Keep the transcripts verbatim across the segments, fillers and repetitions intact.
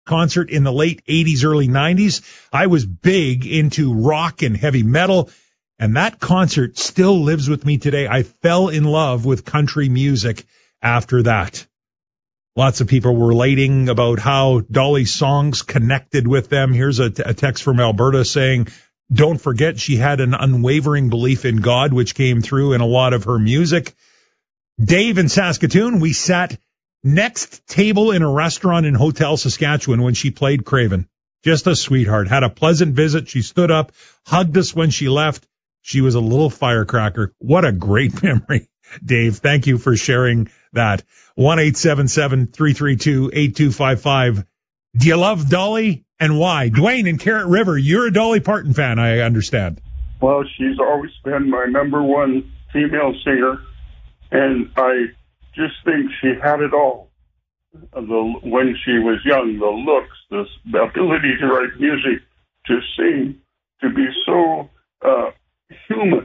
concert in the late eighties, early nineties. I was big into rock and heavy metal, and that concert still lives with me today. I fell in love with country music after that. Lots of people were relating about how Dolly's songs connected with them. Here's a, t- a text from Alberta saying, don't forget she had an unwavering belief in God, which came through in a lot of her music. Dave in Saskatoon, we sat next table in a restaurant in Hotel Saskatchewan when she played Craven. Just a sweetheart. Had a pleasant visit. She stood up, hugged us when she left. She was a little firecracker. What a great memory. Dave, thank you for sharing that. one eight seven seven, three three two, eight two five five. Do you love Dolly and why? Dwayne in Carrot River, you're a Dolly Parton fan, I understand. Well, she's always been my number one female singer, and I just think she had it all. The, when she was young, the looks, the ability to write music, to sing, to be so uh, human.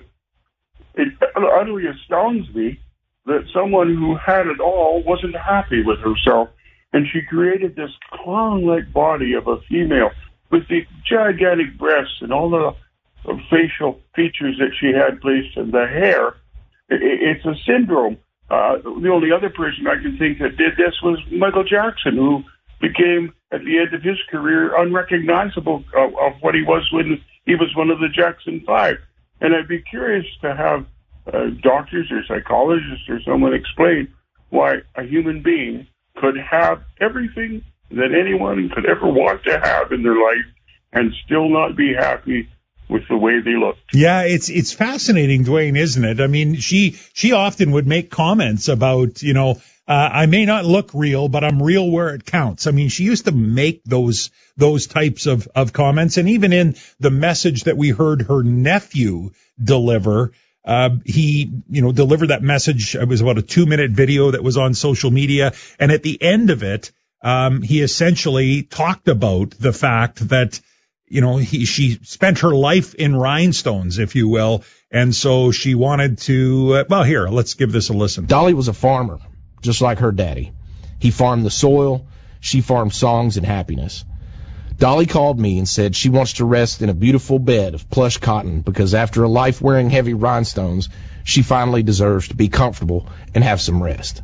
It utterly astounds me that someone who had it all wasn't happy with herself. And she created this clown-like body of a female with the gigantic breasts and all the uh, facial features that she had placed in the hair. It, it's a syndrome. Uh, the only other person I can think that did this was Michael Jackson, who became, at the end of his career, unrecognizable of, of what he was when he was one of the Jackson Five. And I'd be curious to have uh, doctors or psychologists or someone explain why a human being could have everything that anyone could ever want to have in their life and still not be happy with the way they look. Yeah, it's it's fascinating, Dwayne, isn't it? I mean, she she often would make comments about, you know, uh, I may not look real, but I'm real where it counts. I mean, she used to make those those types of, of comments. And even in the message that we heard her nephew deliver, uh, he, you know, delivered that message. It was about a two minute video that was on social media. And at the end of it, um, he essentially talked about the fact that, you know, he, she spent her life in rhinestones, if you will. And so she wanted to, uh, well, here, let's give this a listen. Dolly was a farmer, just like her daddy. He farmed the soil. She farmed songs and happiness. Dolly called me and said she wants to rest in a beautiful bed of plush cotton because after a life wearing heavy rhinestones, she finally deserves to be comfortable and have some rest.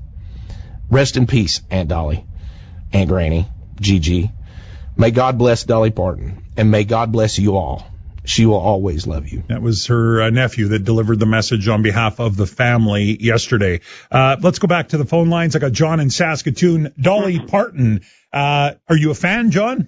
Rest in peace, Aunt Dolly, Aunt Granny, Gigi. May God bless Dolly Parton, and may God bless you all. She will always love you. That was her uh, nephew that delivered the message on behalf of the family yesterday. Uh, let's go back to the phone lines. I got John in Saskatoon. Dolly Parton. Uh, are you a fan, John?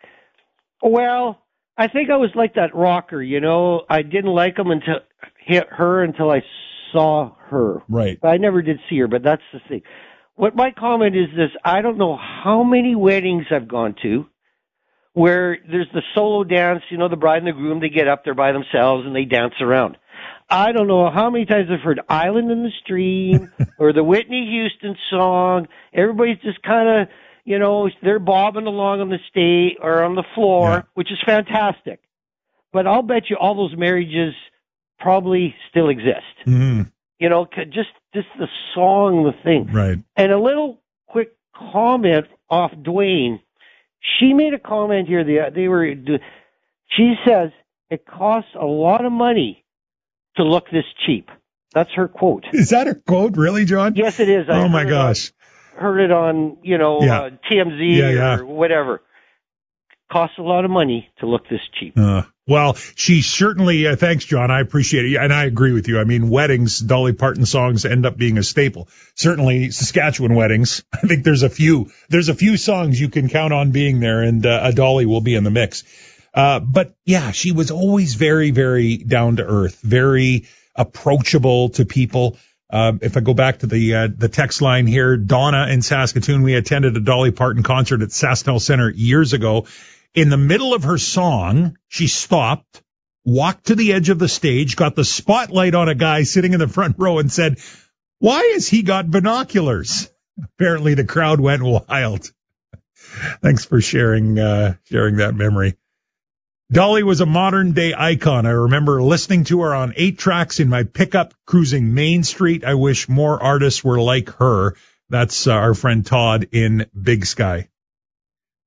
Well, I think I was like that rocker, you know. I didn't like him until hit her until I saw her. Right. I never did see her, but that's the thing. What my comment is this: I don't know how many weddings I've gone to where there's the solo dance, you know, the bride and the groom, they get up there by themselves and they dance around. I don't know how many times I've heard Island in the Stream or the Whitney Houston song. Everybody's just kind of, you know, they're bobbing along on the stage or on the floor, yeah. which is fantastic. But I'll bet you all those marriages probably still exist. Mm-hmm. You know, just, just the song, the thing. Right. And a little quick comment off Dwayne. She made a comment here. They, they were. She says it costs a lot of money to look this cheap. That's her quote. Is that her quote, really, John? Yes, it is. I oh my gosh! On, heard it on you know yeah. uh, T M Z yeah, yeah. or whatever. Costs a lot of money to look this cheap. Uh, well, she certainly, uh, thanks, John. I appreciate it. And I agree with you. I mean, weddings, Dolly Parton songs end up being a staple. Certainly Saskatchewan weddings. I think there's a few, there's a few songs you can count on being there, and uh, a Dolly will be in the mix. Uh, but yeah, she was always very, very down to earth, very approachable to people. Uh, if I go back to the, uh, the text line here, Donna in Saskatoon, we attended a Dolly Parton concert at Sasnell Center years ago. In the middle of her song, she stopped, walked to the edge of the stage, got the spotlight on a guy sitting in the front row and said, "Why has he got binoculars?" Apparently the crowd went wild. Thanks for sharing, uh, sharing that memory. Dolly was a modern day icon. I remember listening to her on eight tracks in my pickup cruising Main Street. I wish more artists were like her. That's uh, our friend Todd in Big Sky.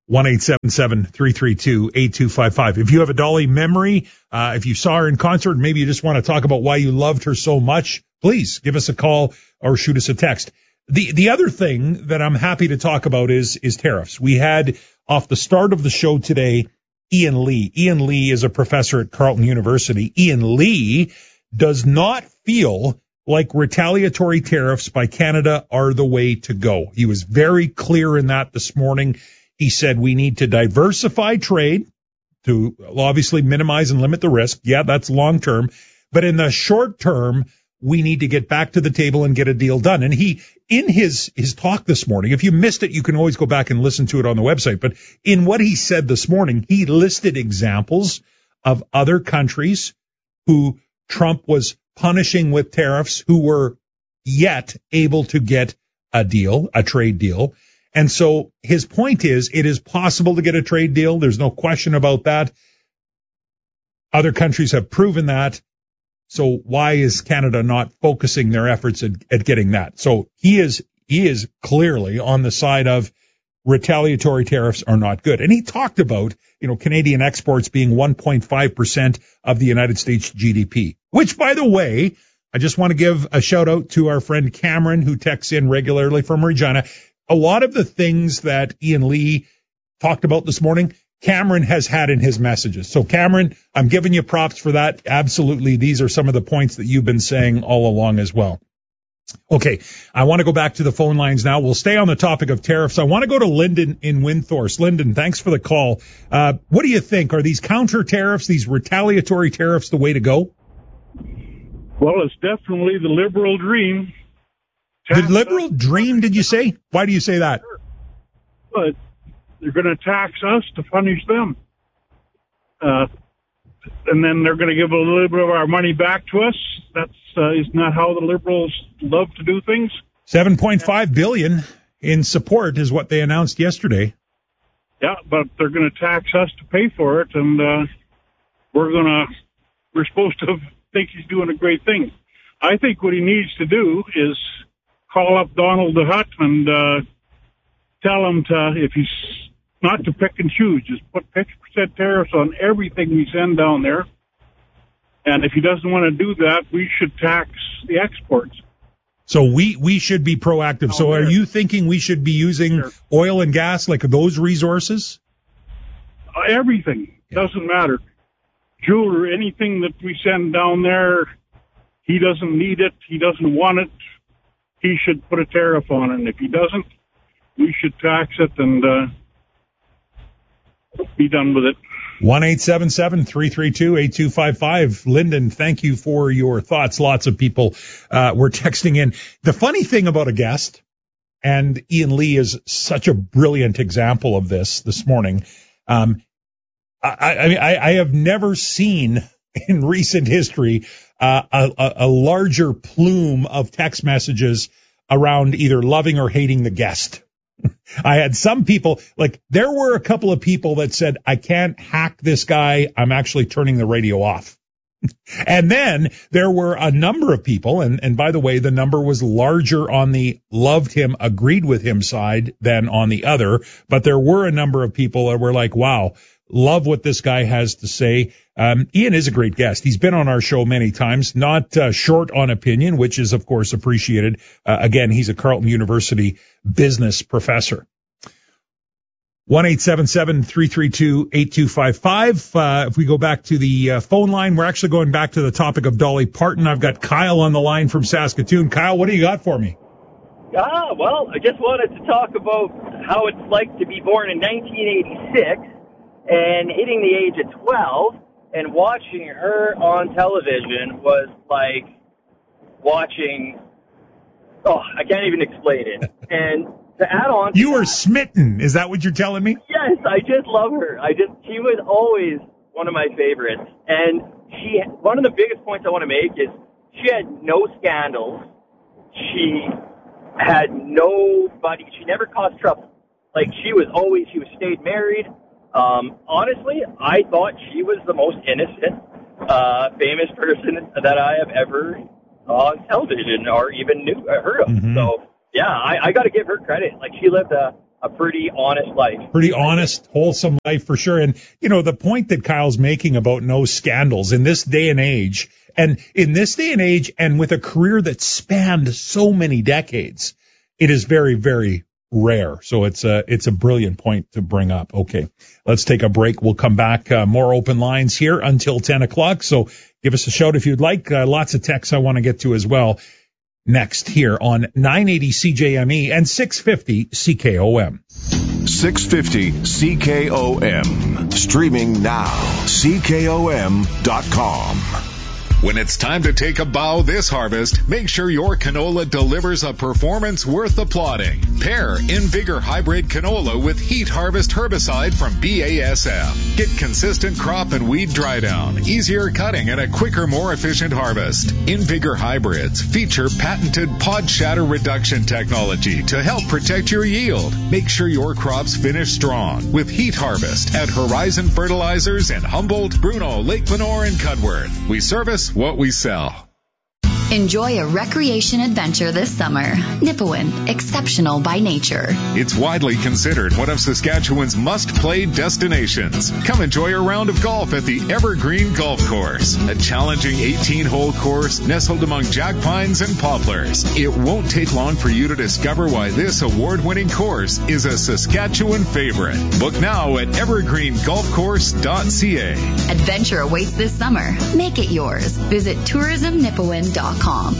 one eight seven seven, three three two, eight two five five. If you have a Dolly memory, uh, if you saw her in concert, maybe you just want to talk about why you loved her so much, please give us a call or shoot us a text. The the other thing that I'm happy to talk about is is tariffs. We had, off the start of the show today, Ian Lee. Ian Lee is a professor at Carleton University. Ian Lee does not feel like retaliatory tariffs by Canada are the way to go. He was very clear in that this morning. He said we need to diversify trade to obviously minimize and limit the risk. Yeah, that's long term. But in the short term, we need to get back to the table and get a deal done. And he, in his, his talk this morning, if you missed it, you can always go back and listen to it on the website. But in what he said this morning, he listed examples of other countries who Trump was punishing with tariffs who were yet able to get a deal, a trade deal. And so his point is it is possible to get a trade deal. There's no question about that. Other countries have proven that. So why is Canada not focusing their efforts at, at getting that? So he is, he is clearly on the side of retaliatory tariffs are not good. And he talked about, you know, Canadian exports being one point five percent of the United States G D P, which, by the way, I just want to give a shout out to our friend Cameron, who texts in regularly from Regina. A lot of the things that Ian Lee talked about this morning, Cameron has had in his messages. So, Cameron, I'm giving you props for that. Absolutely. These are some of the points that you've been saying all along as well. Okay, I want to go back to the phone lines now. We'll stay on the topic of tariffs. I want to go to Lyndon in Windthorst. Lyndon, thanks for the call. Uh, what do you think? Are these counter tariffs, these retaliatory tariffs, the way to go? Well, it's definitely the liberal dream. The liberal dream, did you say? Why do you say that? But they're going to tax us to punish them. Uh, and then they're going to give a little bit of our money back to us. That's uh, is not how the liberals love to do things. seven point five billion dollars in support is what they announced yesterday. Yeah, but they're going to tax us to pay for it, and uh, we're going to we're supposed to think he's doing a great thing. I think what he needs to do is call up Donald the Hutt and uh, tell him to, if he's not to pick and choose, just put fifty percent tariffs on everything we send down there. And if he doesn't want to do that, we should tax the exports. So we, we should be proactive. So are you thinking we should be using Sure. oil and gas, like those resources? Uh, everything. Yeah. Doesn't matter. Jewelry, anything that we send down there, he doesn't need it. He doesn't want it. He should put a tariff on it. And if he doesn't, we should tax it and uh, be done with it. one eight seven seven, three three two, eight two five five. Lyndon, thank you for your thoughts. Lots of people uh, were texting in. The funny thing about a guest, and Ian Lee is such a brilliant example of this this morning, um, I, I, I, I have never seen in recent history uh, a, a larger plume of text messages around either loving or hating the guest. I had some people, like, there were a couple of people that said, I can't hack this guy. I'm actually turning the radio off. And then there were a number of people, and, and by the way, the number was larger on the loved him, agreed with him side than on the other. But there were a number of people that were like, wow, love what this guy has to say. Um, Ian is a great guest. He's been on our show many times, not uh, short on opinion, which is, of course, appreciated. Uh, again, he's a Carleton University business professor. one eight seven seven, three three two, eight two five five. Uh, if we go back to the uh, phone line, we're actually going back to the topic of Dolly Parton. I've got Kyle on the line from Saskatoon. Kyle, what do you got for me? Ah, well, I just wanted to talk about how it's like to be born in nineteen eighty-six and hitting the age of twelve and watching her on television was like watching, oh, I can't even explain it. And to add on to You were that, smitten. Is that what you're telling me? yes, I just love her. I just, she was always one of my favorites. And she, one of the biggest points I want to make is she had no scandals. She had nobody, she never caused trouble. Like, she was always, she was stayed married. Um, honestly, I thought she was the most innocent, uh, famous person that I have ever saw on television or even knew, uh, heard of. Mm-hmm. So, yeah, I, I got to give her credit. Like, she lived a a pretty honest life. Pretty honest, wholesome life for sure. And, you know, the point that Kyle's making about no scandals in this day and age, and in this day and age, and with a career that spanned so many decades, it is very, very rare. So it's a, it's a brilliant point to bring up. Okay, let's take a break. We'll come back. Uh, more open lines here until ten o'clock. So give us a shout if you'd like. Uh, lots of texts I want to get to as well. Next here on nine eighty C J M E and six fifty C K O M. six fifty C K O M. Streaming now. C K O M dot com. When it's time to take a bow this harvest, make sure your canola delivers a performance worth applauding. Pair InVigor Hybrid Canola with Heat Harvest Herbicide from B A S F. Get consistent crop and weed dry down, easier cutting, and a quicker, more efficient harvest. InVigor Hybrids feature patented pod shatter reduction technology to help protect your yield. Make sure your crops finish strong with Heat Harvest at Horizon Fertilizers in Humboldt, Bruno, Lake Lenore, and Cudworth. We service what we sell. Enjoy a recreation adventure this summer. Nipawin, exceptional by nature. It's widely considered one of Saskatchewan's must-play destinations. Come enjoy a round of golf at the Evergreen Golf Course, a challenging eighteen-hole course nestled among jack pines and poplars. It won't take long for you to discover why this award-winning course is a Saskatchewan favorite. Book now at evergreen golf course dot c a. Adventure awaits this summer. Make it yours. Visit tourism nipawin dot com.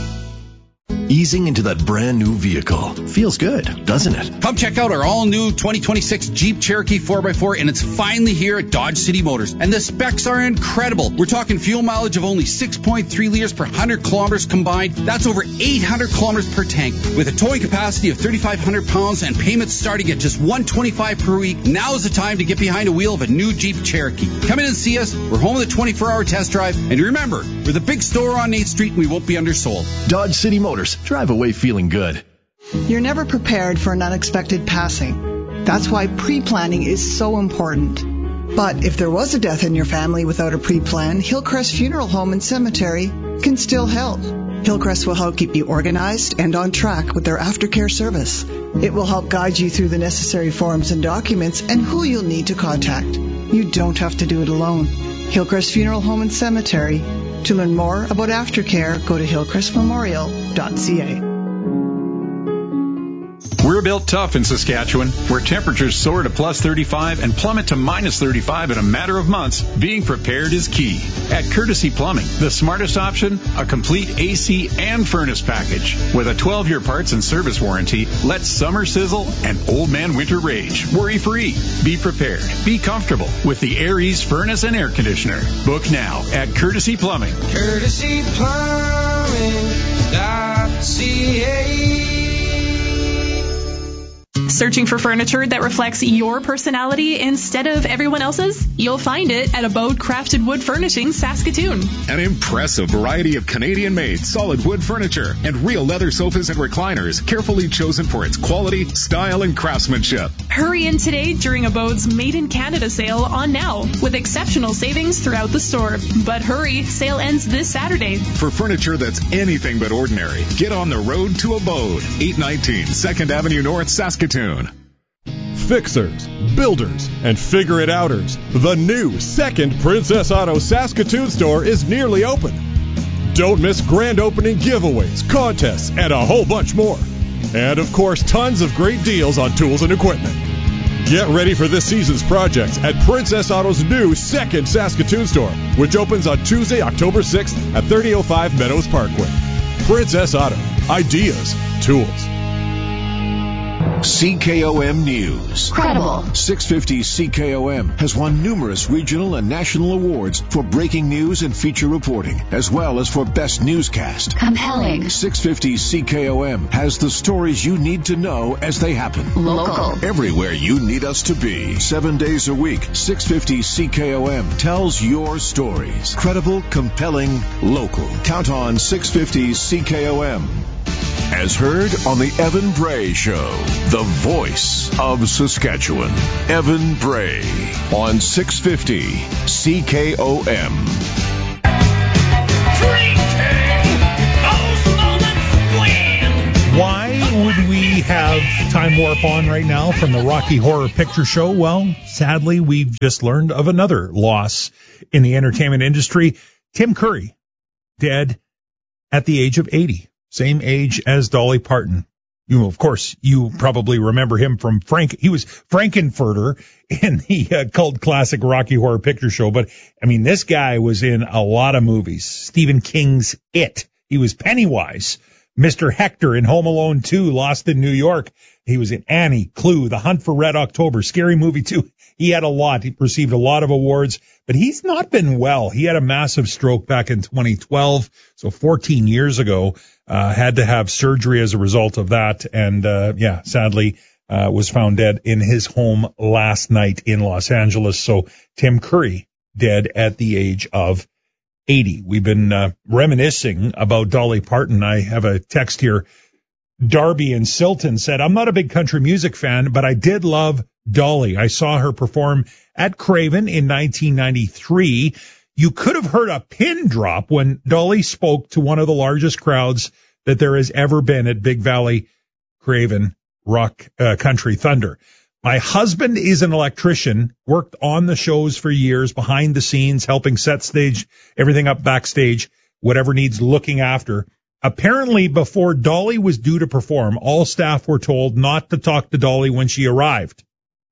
Easing into that brand new vehicle. Feels good, doesn't it? Come check out our all-new twenty twenty-six Jeep Cherokee four by four, and it's finally here at Dodge City Motors. And the specs are incredible. We're talking fuel mileage of only six point three liters per one hundred kilometers combined. That's over eight hundred kilometers per tank. With a towing capacity of thirty-five hundred pounds and payments starting at just one hundred twenty-five dollars per week, now is the time to get behind the wheel of a new Jeep Cherokee. Come in and see us. We're home with a twenty-four hour test drive. And remember, we're the big store on eighth street, and we won't be undersold. Dodge City Motors. Drive away feeling good. You're never prepared for an unexpected passing. That's why pre-planning is so important. But if there was a death in your family without a pre-plan, Hillcrest Funeral Home and Cemetery can still help. Hillcrest will help keep you organized and on track with their aftercare service. It will help guide you through the necessary forms and documents and who you'll need to contact. You don't have to do it alone. Hillcrest Funeral Home and Cemetery. To learn more about aftercare, go to hillcrest memorial dot c a. We're built tough in Saskatchewan, where temperatures soar to plus thirty-five and plummet to minus thirty-five in a matter of months. Being prepared is key. At Courtesy Plumbing, the smartest option, a complete A C and furnace package. With a twelve year parts and service warranty, let summer sizzle and old man winter rage. Worry-free. Be prepared. Be comfortable with the Air Ease furnace and air conditioner. Book now at Courtesy Plumbing. Courtesy Plumbing dot c a. Searching for furniture that reflects your personality instead of everyone else's? You'll find it at Abode Crafted Wood Furnishings, Saskatoon. An impressive variety of Canadian-made solid wood furniture and real leather sofas and recliners, carefully chosen for its quality, style, and craftsmanship. Hurry in today during Abode's Made in Canada sale on now, with exceptional savings throughout the store. But hurry, sale ends this Saturday. For furniture that's anything but ordinary, get on the road to Abode, eight nineteen second Avenue North, Saskatoon. Fixers, builders, and figure-it-outers. The new second Princess Auto Saskatoon store is nearly open. Don't miss grand opening giveaways, contests, and a whole bunch more. And, of course, tons of great deals on tools and equipment. Get ready for this season's projects at Princess Auto's new second Saskatoon store, which opens on Tuesday, October sixth at thirty oh five Meadows Parkway. Princess Auto. Ideas. Tools. C K O M News. Credible. six fifty C K O M has won numerous regional and national awards for breaking news and feature reporting, as well as for best newscast. Compelling. six fifty C K O M has the stories you need to know as they happen. Local. Everywhere you need us to be. Seven days a week, six fifty C K O M tells your stories. Credible, compelling, local. Count on six fifty C K O M. As heard on the Evan Bray Show, the voice of Saskatchewan. Evan Bray on six fifty C K O M. Why would we we have Time Warp on right now from the Rocky Horror Picture Show. Well, sadly, we've just learned of another loss in the entertainment industry. Tim Curry, dead at the age of eighty, same age as Dolly Parton. You, of course, you probably remember him from Frank. He was Frankenfurter in the uh, cult classic Rocky Horror Picture Show. But, I mean, this guy was in a lot of movies. Stephen King's It. He was Pennywise. Mister Hector in Home Alone two, Lost in New York. He was in Annie, Clue, The Hunt for Red October, Scary Movie two. He had a lot. He received a lot of awards, but he's not been well. He had a massive stroke back in twenty twelve, so fourteen years ago, uh, had to have surgery as a result of that. And, uh, yeah, sadly, uh, was found dead in his home last night in Los Angeles. So Tim Curry, dead at the age of eighty. We've been uh, reminiscing about Dolly Parton. I have a text here. Darby in Silton said, I'm not a big country music fan, but I did love Dolly. I saw her perform at Craven in nineteen ninety-three. You could have heard a pin drop when Dolly spoke to one of the largest crowds that there has ever been at Big Valley Craven Rock uh, Country Thunder. My husband is an electrician, worked on the shows for years, behind the scenes, helping set stage, everything up backstage, whatever needs looking after. Apparently, before Dolly was due to perform, all staff were told not to talk to Dolly when she arrived.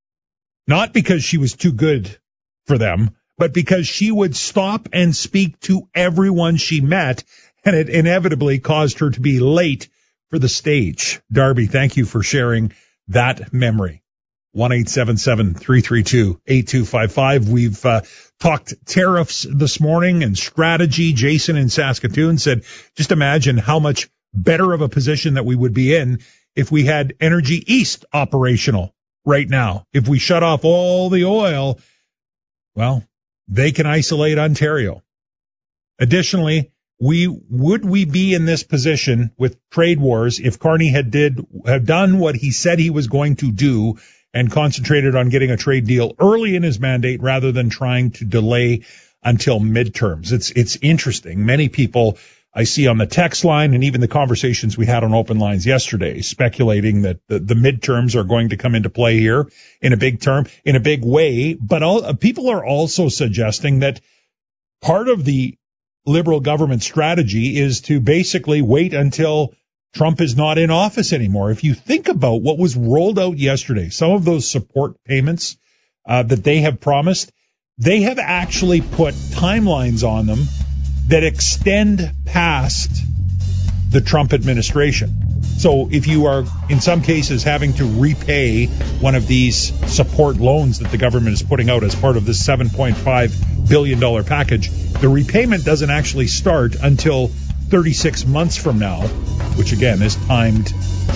Not because she was too good for them, but because she would stop and speak to everyone she met, and it inevitably caused her to be late for the stage. Darby, thank you for sharing that memory. one eight seven seven, three three two, eight two five five. We've uh, talked tariffs this morning and strategy. Jason in Saskatoon said, just imagine how much better of a position that we would be in if we had Energy East operational right now. If we shut off all the oil, well, they can isolate Ontario. Additionally, we would we be in this position with trade wars if Carney had did have done what he said he was going to do and concentrated on getting a trade deal early in his mandate rather than trying to delay until midterms. It's it's interesting. Many people I see on the text line and even the conversations we had on open lines yesterday speculating that the, the midterms are going to come into play here in a big term, in a big way. But all, people are also suggesting that part of the Liberal government strategy is to basically wait until Trump is not in office anymore. If you think about what was rolled out yesterday, some of those support payments uh, that they have promised, they have actually put timelines on them that extend past the Trump administration. So if you are, in some cases, having to repay one of these support loans that the government is putting out as part of this seven point five billion dollars package, the repayment doesn't actually start until thirty-six months from now, which again is timed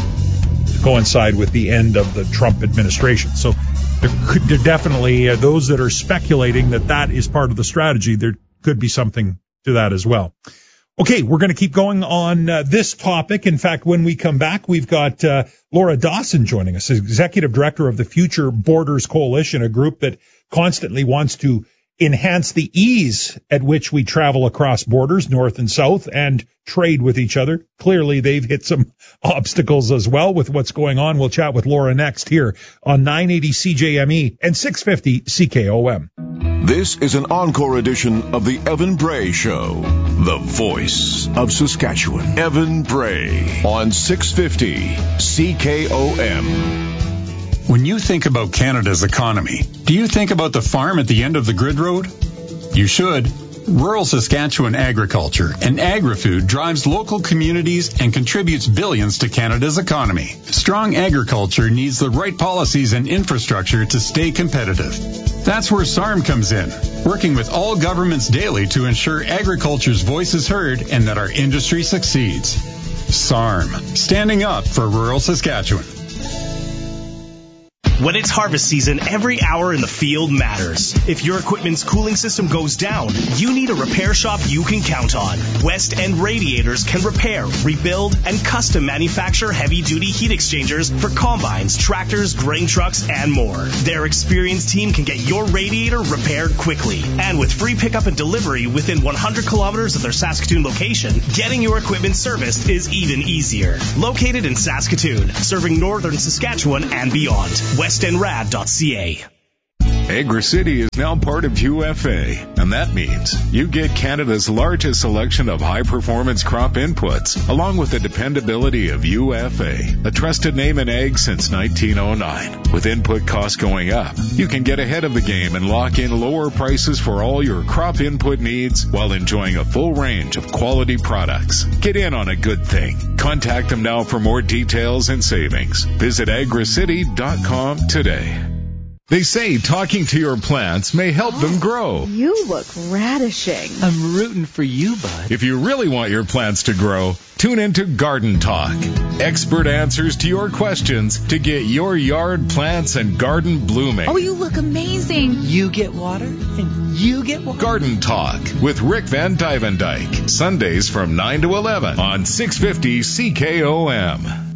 to coincide with the end of the Trump administration. So there could there definitely, uh, those that are speculating that that is part of the strategy, there could be something to that as well. Okay, we're going to keep going on uh, this topic. In fact, when we come back, we've got uh, Laura Dawson joining us, Executive Director of the Future Borders Coalition, a group that constantly wants to enhance the ease at which we travel across borders, north and south, and trade with each other. Clearly, they've hit some obstacles as well with what's going on. We'll chat with Laura next here on nine eighty C J M E and six fifty C K O M. This is an encore edition of the Evan Bray Show, the voice of Saskatchewan. Evan Bray on six fifty C K O M. When you think about Canada's economy, do you think about the farm at the end of the grid road? You should. Rural Saskatchewan agriculture and agri-food drives local communities and contributes billions to Canada's economy. Strong agriculture needs the right policies and infrastructure to stay competitive. That's where S A R M comes in, working with all governments daily to ensure agriculture's voice is heard and that our industry succeeds. S A R M, standing up for rural Saskatchewan. When it's harvest season, every hour in the field matters. If your equipment's cooling system goes down, you need a repair shop you can count on. West End Radiators can repair, rebuild, and custom manufacture heavy-duty heat exchangers for combines, tractors, grain trucks, and more. Their experienced team can get your radiator repaired quickly. And with free pickup and delivery within one hundred kilometers of their Saskatoon location, getting your equipment serviced is even easier. Located in Saskatoon, serving northern Saskatchewan and beyond. west end rad dot c a. Agri-City is now part of U F A, and that means you get Canada's largest selection of high-performance crop inputs, along with the dependability of U F A, a trusted name in ag since nineteen oh nine. With input costs going up, you can get ahead of the game and lock in lower prices for all your crop input needs while enjoying a full range of quality products. Get in on a good thing. Contact them now for more details and savings. Visit agri city dot com today. They say talking to your plants may help them grow. You look radishing. I'm rooting for you, bud. If you really want your plants to grow, tune into Garden Talk. Expert answers to your questions to get your yard plants and garden blooming. Oh, you look amazing. You get water, and you get water. Garden Talk with Rick Van Dyvendyke. Sundays from nine to eleven on six fifty C K O M.